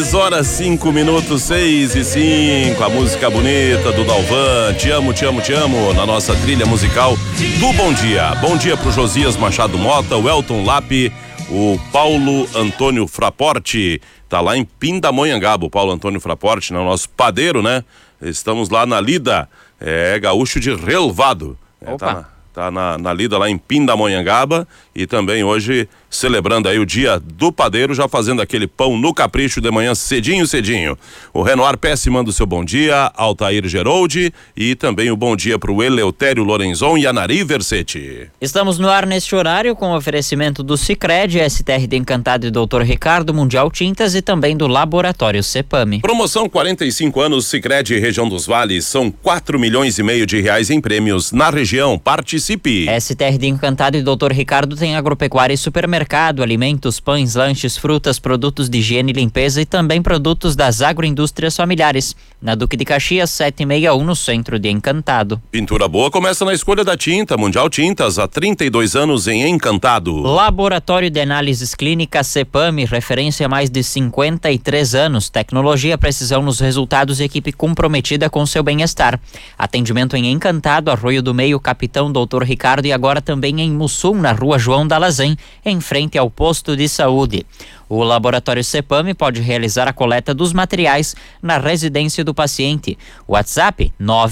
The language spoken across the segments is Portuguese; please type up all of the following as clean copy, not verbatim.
6h05, 6h05, a música bonita do Dalvan, Te Amo, Te Amo, Te Amo, na nossa trilha musical do Bom Dia. Bom dia pro Josias Machado Mota, o Elton Lape, o Paulo Antônio Fraporte, tá lá em Pindamonhangaba, o Paulo Antônio Fraporte, né, o nosso padeiro, né? Estamos lá na lida, gaúcho de relvado, tá na lida lá em Pindamonhangaba e também hoje celebrando aí o dia do padeiro, já fazendo aquele pão no capricho de manhã cedinho. O Renoir Pesce manda o seu bom dia, Altair Geroldi e também o bom dia pro Eleutério Lorenzon e a Nari Versetti. Estamos no ar neste horário com o oferecimento do Sicredi, STR de Encantado e Dr. Ricardo, Mundial Tintas e também do Laboratório Cepame. Promoção 45 anos Sicredi Região dos Vales, são 4,5 milhões de reais em prêmios na região, participe. STR de Encantado e Dr. Ricardo tem agropecuária e supermercado, alimentos, pães, lanches, frutas, produtos de higiene e limpeza e também produtos das agroindústrias familiares. Na Duque de Caxias, 761, no centro de Encantado. Pintura boa começa na escolha da tinta. Mundial Tintas, há 32 anos em Encantado. Laboratório de Análises Clínicas Cepame, referência há mais de 53 anos. Tecnologia, precisão nos resultados e equipe comprometida com seu bem-estar. Atendimento em Encantado, Arroio do Meio, Capitão Dr. Ricardo e agora também em Mussum, na Rua João Dalazen, em frente ao posto de saúde. O Laboratório Cepame pode realizar a coleta dos materiais na residência do paciente. WhatsApp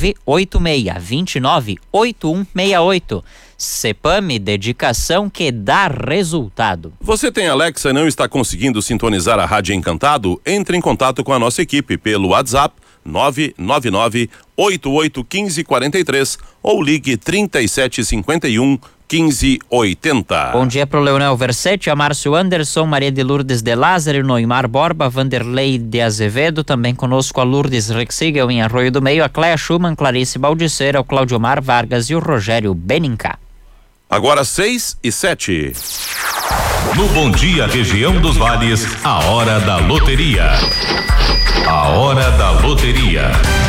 986298168. Cepame, dedicação que dá resultado. Você tem Alexa e não está conseguindo sintonizar a Rádio Encantado? Entre em contato com a nossa equipe pelo WhatsApp 999-881543 ou ligue 3751-1580. Bom dia pro Leonel Versetti, a Márcio Anderson, Maria de Lourdes de Lázaro, Noimar Borba, Vanderlei de Azevedo, também conosco a Lourdes Rexigel em Arroio do Meio, a Cléia Schumann, Clarice Baldiceira, o Claudio Mar Vargas e o Rogério Benincá. Agora 6h07. No Bom Dia Região dos Vales, a hora da loteria. A hora da loteria.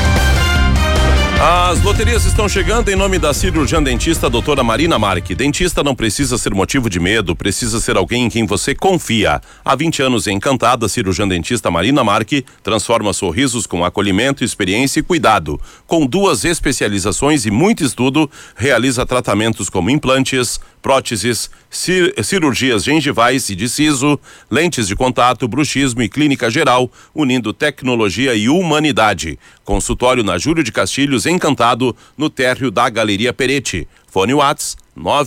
As loterias estão chegando em nome da cirurgiã dentista doutora Marina Marque. Dentista não precisa ser motivo de medo, precisa ser alguém em quem você confia. Há 20 anos Encantada, a cirurgiã dentista Marina Marque transforma sorrisos com acolhimento, experiência e cuidado. Com 2 especializações e muito estudo, realiza tratamentos como implantes, próteses, cirurgias gengivais e de siso, lentes de contato, bruxismo e clínica geral, unindo tecnologia e humanidade. Consultório na Júlio de Castilhos, Encantado, no térreo da Galeria Peretti. Fone Whats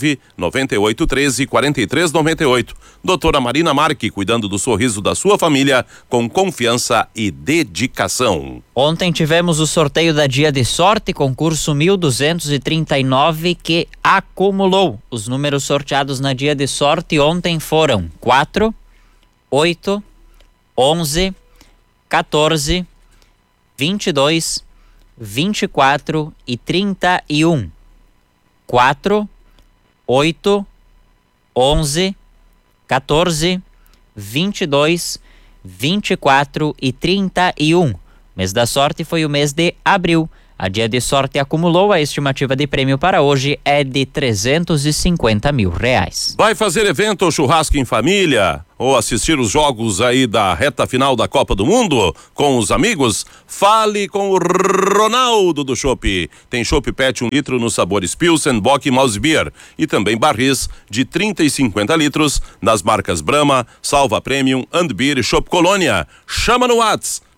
99813-4398. Doutora Marina Marque, cuidando do sorriso da sua família com confiança e dedicação. Ontem tivemos o sorteio da Dia de Sorte, concurso 1239, que acumulou. Os números sorteados na Dia de Sorte ontem foram 4, 8, 11, 14, 22, 24 e 31. 4, 8, 11, 14, 22, 24 e 31. Mês da sorte foi o mês de abril. A Dia de Sorte acumulou, a estimativa de prêmio para hoje é de R$350 mil. Vai fazer evento ou churrasco em família? Ou assistir os jogos aí da reta final da Copa do Mundo com os amigos? Fale com o Ronaldo do Chopp. Tem Chopp Pet 1 litro nos sabores Pilsen, Bock e Mouse Beer. E também barris de 30 e 50 litros nas marcas Brahma, Salva Premium, Beer e Chopp Colônia. Chama no WhatsApp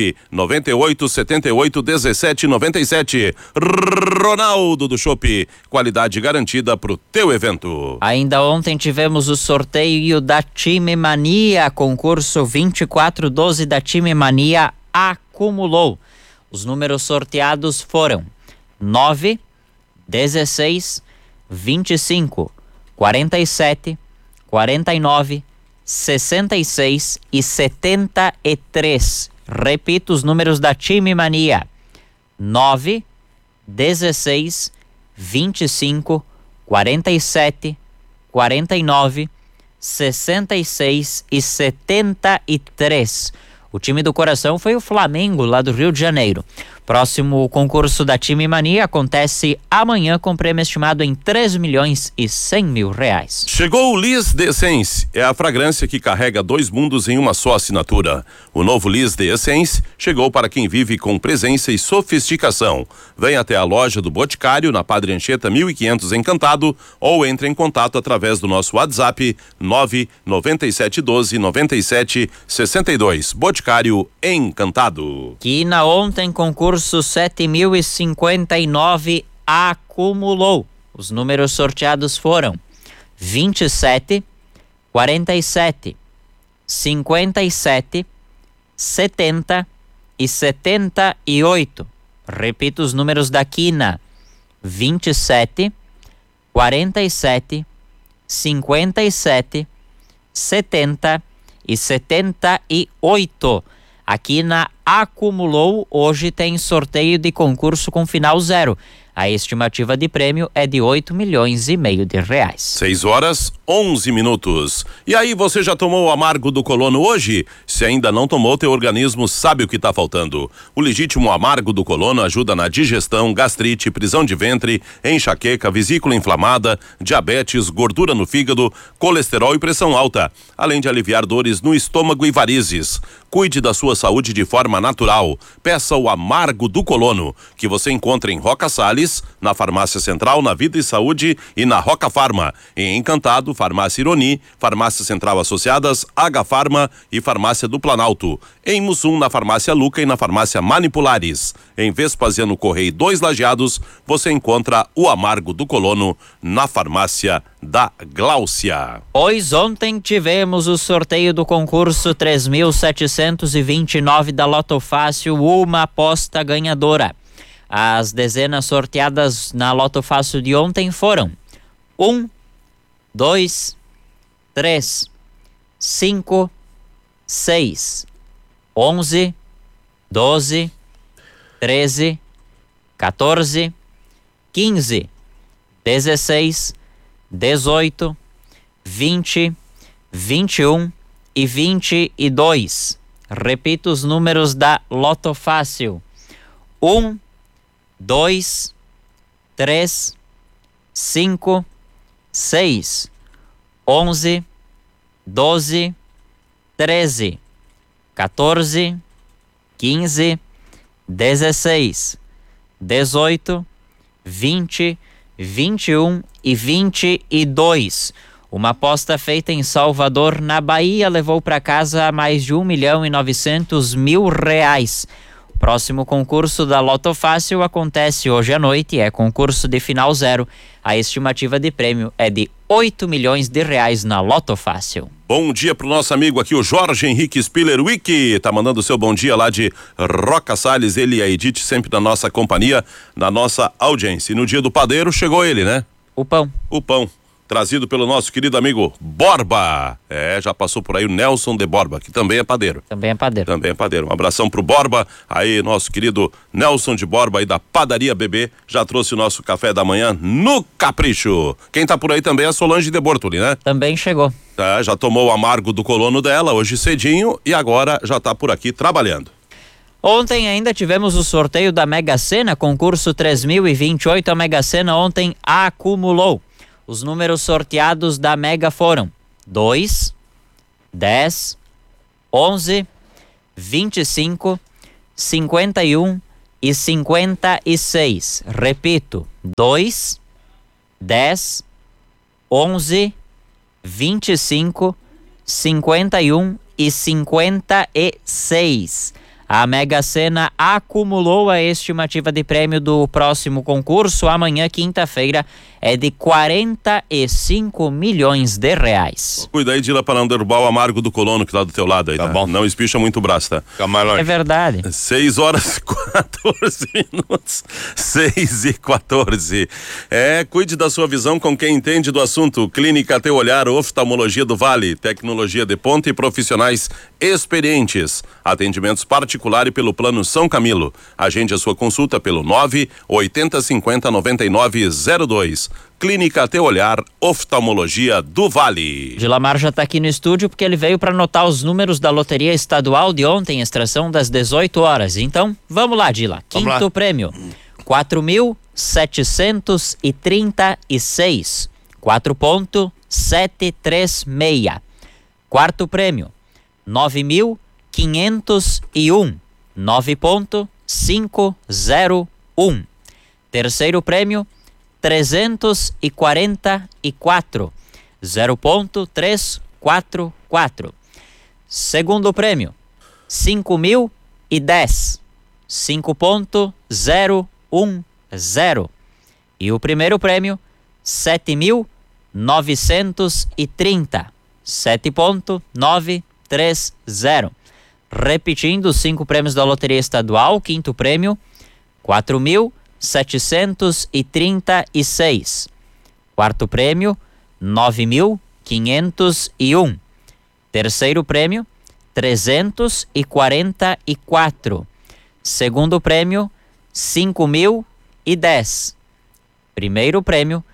998781797. Ronaldo do Chopp, qualidade garantida pro teu evento. Ainda ontem tivemos o sorteio da Time Mania, concurso 2412 da Time Mania acumulou. Os números sorteados foram 9, 16, 25, 47, 49, 66 e 73. Repito os números da Time Mania: 9, 16, 25, 47, 49, 66 e 73. O time do coração foi o Flamengo, lá do Rio de Janeiro. Próximo concurso da Time Mania acontece amanhã com prêmio estimado em 3.100.000 reais. Chegou o Liz de Essence, é a fragrância que carrega 2 mundos em uma só assinatura. O novo Liz de Essence chegou para quem vive com presença e sofisticação. Vem até a loja do Boticário, na Padre Anchieta 1500 Encantado, ou entre em contato através do nosso WhatsApp 997129762. Boticário Encantado. Quina ontem concurso 7.059 acumulou. Os números sorteados foram 27, 47, 57, 70 e 78. Repito os números da quina: 27, 47, 57, 70 e 78. A quina acumulou. Hoje tem sorteio de concurso com final 0. A estimativa de prêmio é de 8,5 milhões de reais. 6h11. E aí, você já tomou o amargo do colono hoje? Se ainda não tomou, teu organismo sabe o que está faltando. O legítimo amargo do colono ajuda na digestão, gastrite, prisão de ventre, enxaqueca, vesícula inflamada, diabetes, gordura no fígado, colesterol e pressão alta, além de aliviar dores no estômago e varizes. Cuide da sua saúde de forma natural. Peça o amargo do colono, que você encontra em Roca Salles, na Farmácia Central, na Vida e Saúde e na Roca Farma. Em Encantado, Farmácia Ironi, Farmácia Central Associadas, H Farma e Farmácia do Planalto. Em Mussum, na Farmácia Luca e na Farmácia Manipulares. Em Vespasiano Correia 2 Lajeados, você encontra o amargo do colono na Farmácia da Gláucia. Pois ontem tivemos o sorteio do concurso 3.729 da Loto Fácil, uma aposta ganhadora. As dezenas sorteadas na Loto Fácil de ontem foram 1, 2, 3, 5, 6, 11, 12, 13, 14, 15, 16, 18, 20, 21 e 22. Repito os números da Loto Fácil: 1, 2, 3, 5, 6, 11, 12, 13, 14, 15, 16, 18, 20, 21 e 22. Uma aposta feita em Salvador, na Bahia, levou para casa mais de 1.900.000 reais. Próximo concurso da Loto Fácil acontece hoje à noite, é concurso de final 0. A estimativa de prêmio é de 8 milhões de reais na Loto Fácil. Bom dia pro nosso amigo aqui, o Jorge Henrique Spiller Wiki, tá mandando o seu bom dia lá de Roca Salles, ele e a Edith sempre na nossa companhia, na nossa audiência. E no dia do padeiro chegou ele, né? O pão. Trazido pelo nosso querido amigo Borba. Já passou por aí o Nelson de Borba, que também é padeiro. Também é padeiro. Um abração pro Borba, aí nosso querido Nelson de Borba aí da Padaria Bebê, já trouxe o nosso café da manhã no capricho. Quem tá por aí também é a Solange de Bortoli, né? Também chegou. Já tomou o amargo do colono dela hoje cedinho e agora já tá por aqui trabalhando. Ontem ainda tivemos o sorteio da Mega Sena, concurso 3028, a Mega Sena ontem acumulou. Os números sorteados da Mega foram 2, 10, 11, 25, 51 e 56. Repito, 2, 10, 11, 25, 51 e 56. A Mega Sena acumulou a estimativa de prêmio do próximo concurso. Amanhã, quinta-feira, é de 45 milhões de reais. Cuida aí, Dila, para não derrubar o amargo do colono que tá do teu lado aí, tá? Bom. Não espicha muito o braço, tá? É verdade. 6h14. 6h14. Cuide da sua visão com quem entende do assunto. Clínica Teu Olhar, Oftalmologia do Vale, tecnologia de ponta e profissionais experientes. Atendimentos particulares particular e pelo plano São Camilo. Agende a sua consulta pelo 980509902. Clínica Teu Olhar, Oftalmologia do Vale. Gilamar já está aqui no estúdio porque ele veio para anotar os números da loteria estadual de ontem, extração das 18 horas. Então, vamos lá, Dila. Quinto prêmio, 4.736, 4.736. Quarto prêmio, 9.501, 9.501. Terceiro prêmio, 344, 0.344. Segundo prêmio, 5.010, 5.010. E o primeiro prêmio, 7.930, 7.930. Repetindo os 5 prêmios da loteria estadual. Quinto prêmio, 4.736. Quarto prêmio, 9.501. Terceiro prêmio, 344. Segundo prêmio, 5.010. Primeiro prêmio,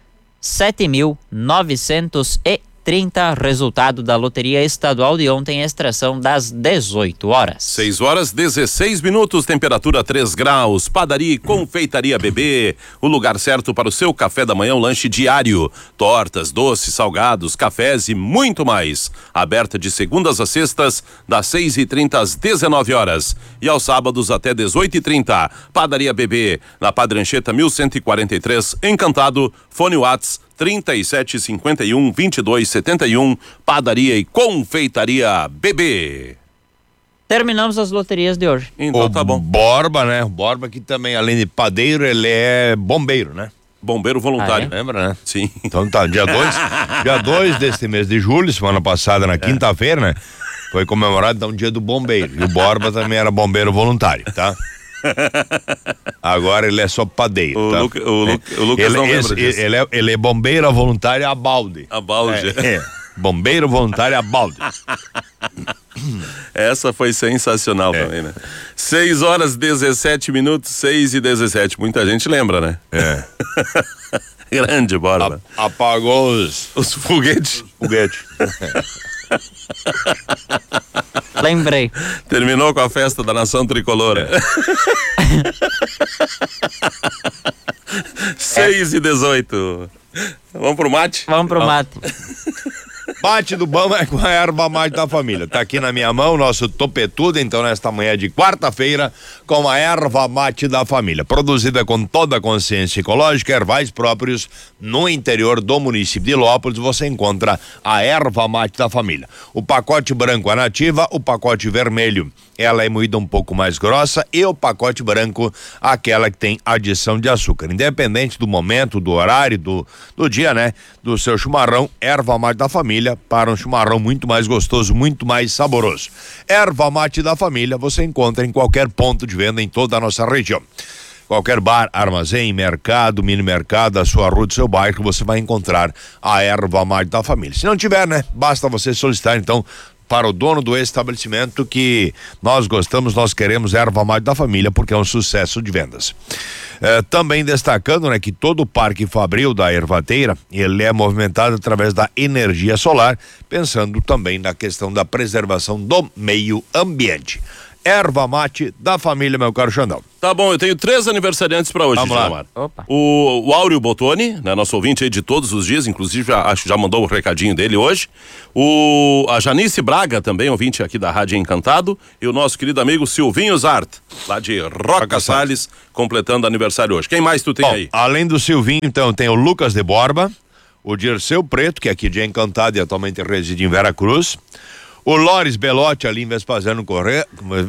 7.930. Resultado da loteria estadual de ontem, extração das 18 horas. 6 horas 16 minutos, temperatura 3 graus. Padaria e Confeitaria Bebê, o lugar certo para o seu café da manhã, um lanche diário, tortas, doces, salgados, cafés e muito mais. Aberta de segundas a sextas, das 6h30 às 19 horas e aos sábados até 18h30. Padaria Bebê, na Padre Anchieta 1143, Encantado. Fone Whats 3751-2271, Padaria e Confeitaria Bebê. Terminamos as loterias de hoje. Então tá bom. Borba, né? O Borba que também, além de padeiro, ele é bombeiro, né? Bombeiro voluntário. Lembra, né? Sim. Então tá, dia 2 deste mês de julho, semana passada, na quinta-feira, né? Foi comemorado então o dia do bombeiro. E o Borba também era bombeiro voluntário, tá? Agora ele é só padeiro. O Lucas não lembra disso. Ele é bombeiro voluntário a balde. A balde. Bombeiro voluntário a balde. Essa foi sensacional também, né? 6 horas 17 minutos, 6h17. Muita gente lembra, né? Grande Borba. Apagou os foguetes. Lembrei. Terminou com a festa da Nação Tricolor. 6h18. Vamos pro mate? Vamos pro mate. Mate do bom é com a erva mate da família. Tá aqui na minha mão, nosso topetudo, então, nesta manhã de quarta-feira, com a erva mate da família. Produzida com toda a consciência ecológica, ervais próprios, no interior do município de Ilópolis, você encontra a erva mate da família. O pacote branco, a nativa, o pacote vermelho, ela é moída um pouco mais grossa, e o pacote branco, aquela que tem adição de açúcar. Independente do momento, do horário, do dia, né? Do seu chimarrão, erva mate da família, para um chimarrão muito mais gostoso, muito mais saboroso. Erva mate da família você encontra em qualquer ponto de venda em toda a nossa região. Qualquer bar, armazém, mercado, mini mercado, a sua rua do seu bairro, você vai encontrar a erva mate da família. Se não tiver, né? Basta você solicitar então para o dono do estabelecimento que nós gostamos, nós queremos erva mate da família, porque é um sucesso de vendas. Também destacando, né, que todo o Parque Fabril da Ervateira, ele é movimentado através da energia solar, pensando também na questão da preservação do meio ambiente. Erva mate da família, meu caro Xandão. Tá bom, eu tenho 3 aniversariantes pra hoje, Gilmar. O Áureo Bottoni, né, nosso ouvinte aí de todos os dias, inclusive acho que já mandou o recadinho dele hoje. A Janice Braga, também ouvinte aqui da Rádio Encantado. E o nosso querido amigo Silvinho Zart, lá de Roca Salles, completando aniversário hoje. Quem mais tu tem aí? Além do Silvinho, então, tem o Lucas de Borba, o Dirceu Preto, que é aqui de Encantado e atualmente reside em Veracruz. O Lores Belotti ali em Vespasiano Corrêa,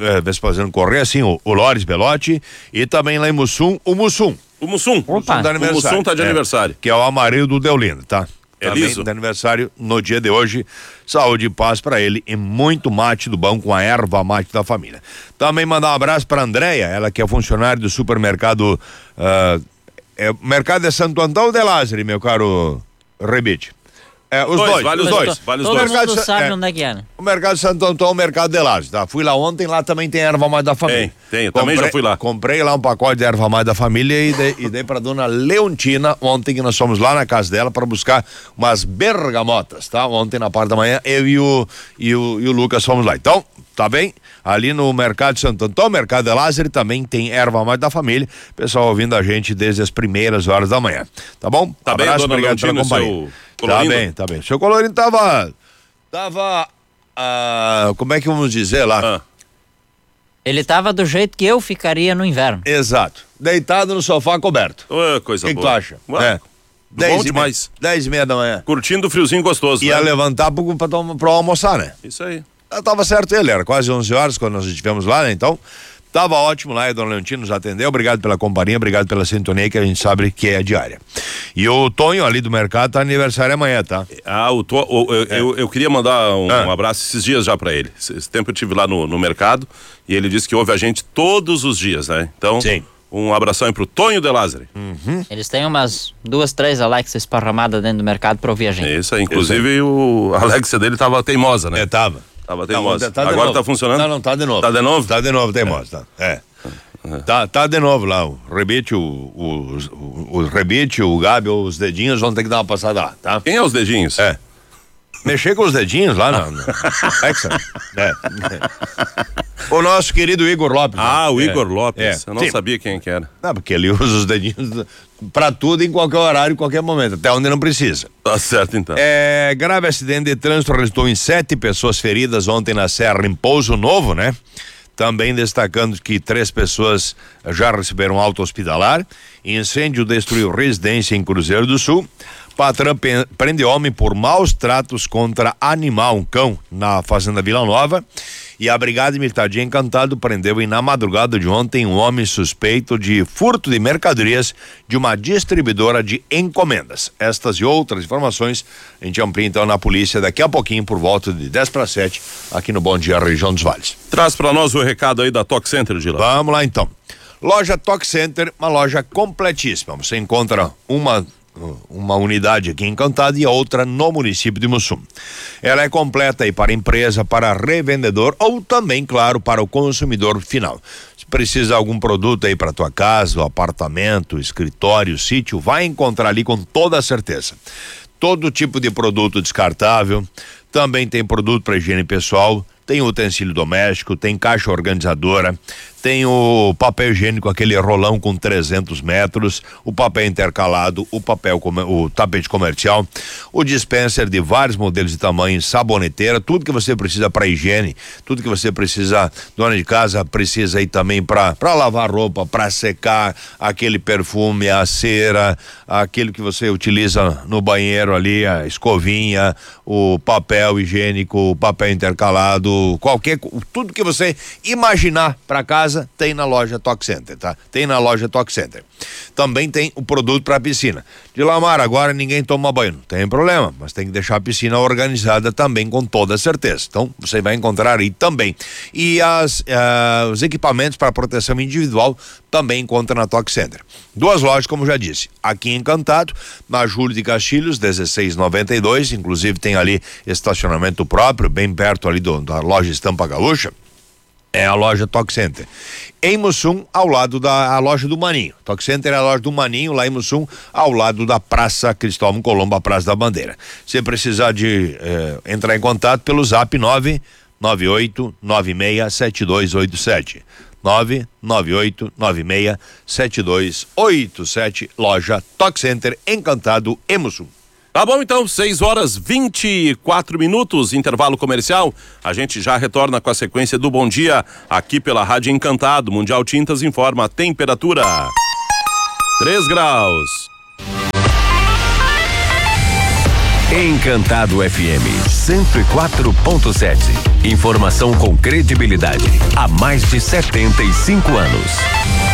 assim, o Lores Belotti, e também lá em Mussum, o Mussum. O Mussum. Opa, o Mussum tá de aniversário. Que é o Amarildo do Deolindo, tá? Também liso. de aniversário no dia de hoje. Saúde e paz pra ele e muito mate do bom com a erva mate da família. Também mandar um abraço pra Andréia, ela que é funcionária do supermercado, o mercado é Santo Antão de Lázaro, meu caro Rebite. Os dois. Vale os dois. Vale os Todo dois. mundo sabe onde é que é, né? O Mercado Santo Antônio é o Mercado de Lages, tá? Fui lá ontem, lá também tem erva mais da família. Tem, também já fui lá. Comprei lá um pacote de erva mais da família e dei pra dona Leontina ontem, que nós fomos lá na casa dela pra buscar umas bergamotas, tá? Ontem na parte da manhã, eu e o Lucas fomos lá. Então, tá bem? Ali no Mercado Santo Antônio, Mercado de Lázaro, também tem erva mais da família. Pessoal ouvindo a gente desde as primeiras horas da manhã. Tá bom? Tá bem, dona Leontina, seu Colorindo? Tá bem. Seu Colorindo tava, como é que vamos dizer lá? Ele tava do jeito que eu ficaria no inverno. Exato. Deitado no sofá coberto. Coisa boa. O que tu acha? Bom demais. 10h30 da manhã. Curtindo o friozinho gostoso. Ia né? levantar pra almoçar, né? Isso aí. Tava certo ele, era quase 11 horas quando nós estivemos lá, né? Então, tava ótimo lá, e a dona Leontina nos atendeu, obrigado pela companhia, obrigado pela sintonia, que a gente sabe que é diária. E o Tonho ali do mercado tá aniversário amanhã, tá? Eu queria mandar um abraço esses dias já pra ele. Esse tempo eu estive lá no mercado e ele disse que ouve a gente todos os dias, né? Então, sim. Um abração aí pro Tonho de Lázaro. Eles têm umas 2, 3 Alexa esparramadas dentro do mercado pra ouvir a gente. Isso aí, inclusive o Alexia dele tava teimosa, né? Tava teimosa. Tá Agora tá funcionando? Não, tá de novo. Tá de novo? Tá de novo, teimosa. Tá de novo lá. O Rebite, o Rebite, o Gabi, os dedinhos vão ter que dar uma passada lá, tá? Quem é os dedinhos? Mexer com os dedinhos lá na Alexa. O nosso querido Igor Lopes. O Igor Lopes. Eu não sabia quem que era. Não, porque ele usa os dedinhos pra tudo, em qualquer horário, em qualquer momento, até onde não precisa. Tá certo, então. Grave acidente de trânsito resultou em 7 pessoas feridas ontem na Serra, em Pouso Novo, né? Também destacando que 3 pessoas já receberam alta hospitalar. Incêndio destruiu residência em Cruzeiro do Sul. Patrão prende homem por maus tratos contra animal, um cão, na Fazenda Vila Nova. E a Brigada Militar de Encantado prendeu na madrugada de ontem um homem suspeito de furto de mercadorias de uma distribuidora de encomendas. Estas e outras informações a gente amplia então na polícia daqui a pouquinho por volta de 6:50 aqui no Bom Dia Região dos Vales. Traz pra nós o recado aí da Toc Center, Gila. Vamos lá então. Loja Toc Center, uma loja completíssima. Você encontra uma unidade aqui em Encantado e a outra no município de Mussum. Ela é completa aí para empresa, para revendedor ou também, claro, para o consumidor final. Se precisa de algum produto aí para tua casa, apartamento, escritório, sítio, vai encontrar ali com toda certeza. Todo tipo de produto descartável, também tem produto para higiene pessoal, tem utensílio doméstico, tem caixa organizadora, tem o papel higiênico, aquele rolão com 300 metros, o papel intercalado, o tapete comercial, o dispenser de vários modelos e tamanhos, saboneteira, tudo que você precisa para higiene, tudo que você precisa, dona de casa, precisa aí também para lavar roupa, para secar, aquele perfume, a cera, aquele que você utiliza no banheiro ali, a escovinha, o papel higiênico, o papel intercalado, tudo que você imaginar para casa tem na loja Toc Center, tá? Tem na loja Toc Center. Também tem o produto para piscina. De Lamar, agora ninguém toma banho, não tem problema, mas tem que deixar a piscina organizada também com toda certeza. Então, você vai encontrar aí também. E os equipamentos para proteção individual também encontra na Toc Center. 2 lojas, como já disse, aqui em Encantado, na Júlio de Castilhos, 1692, inclusive tem ali estacionamento próprio, bem perto ali da loja Estampa Gaúcha. É a loja Toc Center. Em Mussum, ao lado da loja do Maninho. Toc Center é a loja do Maninho, lá em Mussum, ao lado da Praça Cristóvão Colombo, a Praça da Bandeira. Se precisar de entrar em contato pelo zap 998967287. 998967287, loja Toc Center, Encantado, em Mussum. Tá bom, então, 6:24, intervalo comercial. A gente já retorna com a sequência do Bom Dia aqui pela Rádio Encantado. Mundial Tintas informa a temperatura: 3 graus. Encantado FM 104.7. Informação com credibilidade há mais de 75 anos.